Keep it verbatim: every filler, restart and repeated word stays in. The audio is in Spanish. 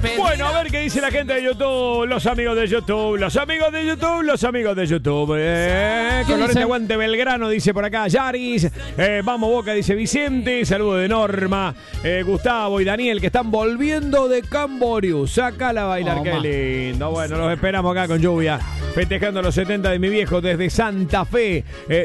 Bueno, a ver qué dice la gente de YouTube, los amigos de YouTube, los amigos de YouTube, los amigos de YouTube. Eh, Colorete aguante Belgrano, dice por acá Yaris. Eh, vamos Boca, dice Vicente. Saludo de Norma, eh, Gustavo y Daniel, que están volviendo de Camboriú. Sácala a bailar, oh, qué lindo. Bueno, los esperamos acá con lluvia, festejando los setenta de mi viejo desde Santa Fe. Eh,